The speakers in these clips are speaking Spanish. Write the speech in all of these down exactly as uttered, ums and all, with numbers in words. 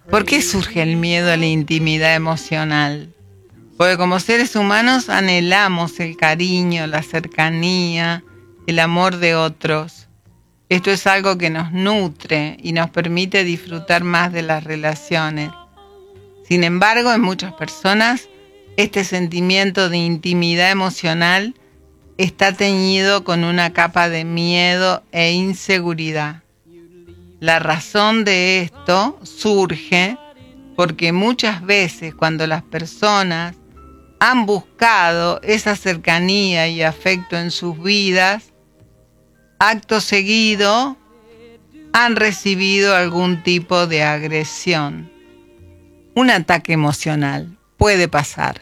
¿Por qué surge el miedo a la intimidad emocional? Porque como seres humanos anhelamos el cariño, la cercanía, el amor de otros. Esto es algo que nos nutre y nos permite disfrutar más de las relaciones. Sin embargo, en muchas personas, este sentimiento de intimidad emocional está teñido con una capa de miedo e inseguridad. La razón de esto surge porque muchas veces cuando las personas han buscado esa cercanía y afecto en sus vidas, acto seguido han recibido algún tipo de agresión. Un ataque emocional puede pasar.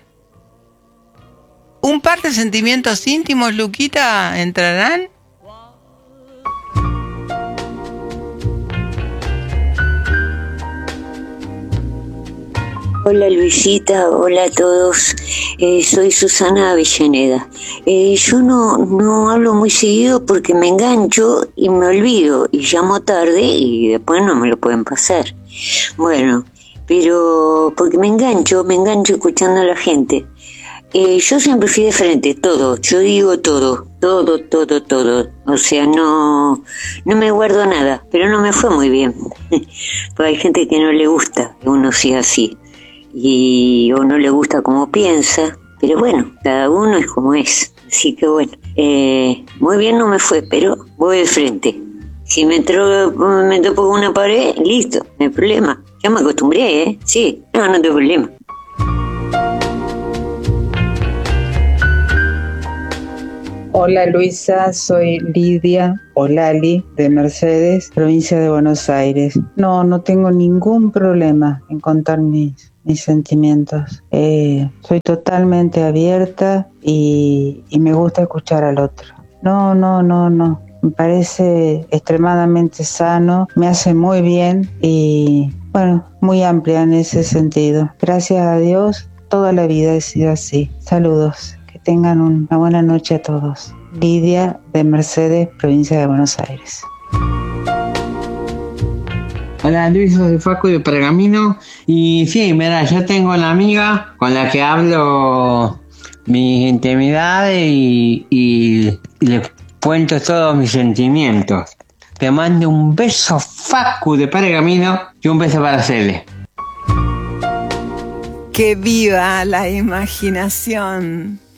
¿Un par de sentimientos íntimos, Luquita, entrarán? Hola Luisita, hola a todos, eh, soy Susana Avellaneda. Eh, yo no, no hablo muy seguido porque me engancho y me olvido y llamo tarde y después no me lo pueden pasar. Bueno, pero porque me engancho, me engancho escuchando a la gente. Eh, yo siempre fui de frente, todo, yo digo todo, todo, todo, todo. O sea, no, no me guardo nada, pero no me fue muy bien. Porque hay gente que no le gusta que uno sea así. Y o no le gusta como piensa, pero bueno, cada uno es como es, así que bueno, eh, muy bien no me fue, pero voy de frente. Si me, tro- me topo con una pared, listo, no hay problema, ya me acostumbré, ¿eh? Sí, no, no tengo problema. Hola Luisa, soy Lidia o Lali de Mercedes, provincia de Buenos Aires. No, no tengo ningún problema en contar mis, mis sentimientos. Eh, soy totalmente abierta y, y me gusta escuchar al otro. No, no, no, no. Me parece extremadamente sano, me hace muy bien y bueno, muy amplia en ese sentido. Gracias a Dios, toda la vida he sido así. Saludos. Tengan una buena noche a todos. Lidia de Mercedes, provincia de Buenos Aires. Hola Luis, soy Facu de Pergamino. Y sí, mira, yo tengo una amiga con la que hablo mis intimidades y, y, y le cuento todos mis sentimientos. Te mando un beso, Facu de Pergamino, y un beso para Cele. ¡Que viva la imaginación!